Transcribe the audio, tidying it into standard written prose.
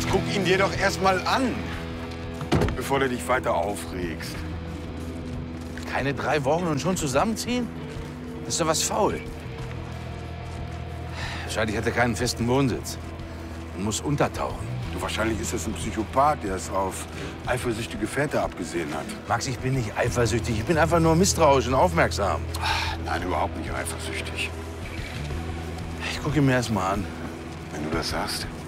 guck ihn dir doch erst mal an, bevor du dich weiter aufregst. Keine 3 Wochen und schon zusammenziehen? Das ist doch was faul. Wahrscheinlich hat er keinen festen Wohnsitz und muss untertauchen. Du, wahrscheinlich ist das ein Psychopath, der es auf eifersüchtige Väter abgesehen hat. Max, ich bin nicht eifersüchtig. Ich bin einfach nur misstrauisch und aufmerksam. Nein, überhaupt nicht eifersüchtig. Ich gucke ihn mir erst mal an. Wenn du das sagst.